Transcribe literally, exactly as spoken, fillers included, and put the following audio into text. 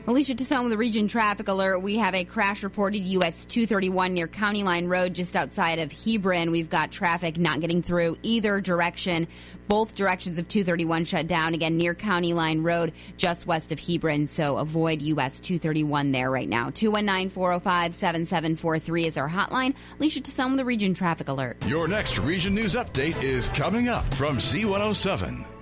Alicia Tassone with the Region Traffic Alert. We have a crash reported U S two thirty-one near County Line Road just outside of Hebron. We've got traffic not getting through either direction. Both directions of two thirty-one shut down, again, near County Line Road just west of Hebron, so avoid U S two thirty-one there right now. two one nine, four oh five, seven seven four three is our hotline. Alicia Tassone with the Region Traffic Alert. Your next Region News Update is coming up from Z one oh seven.